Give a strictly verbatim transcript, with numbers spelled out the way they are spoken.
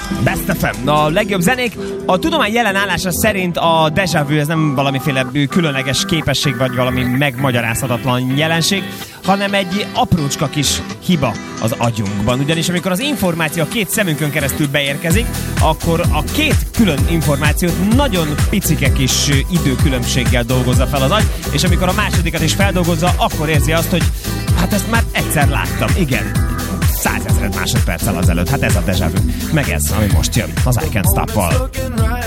Best ef em, a legjobb zenék. A tudomány jelen állása szerint a déjà vu, ez nem valamiféle különleges képesség, vagy valami megmagyarázhatatlan jelenség, hanem egy aprócska kis hiba az agyunkban. Ugyanis amikor az információ a két szemünkön keresztül beérkezik, akkor a két külön információt nagyon picike kis időkülönbséggel dolgozza fel az agy, és amikor a másodikat is feldolgozza, akkor érzi azt, hogy hát ezt már egyszer láttam, igen. Százezred másodperccel azelőtt. Hát ez a déjà vu. Meg ez, ami most jön az I Can't Stop-val.